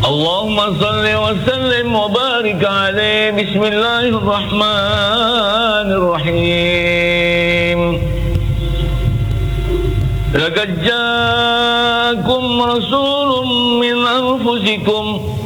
اللهم صل وسلم وبارك عليه. بسم الله الرحمن الرحيم. لقد جاءكم رسول من أنفسكم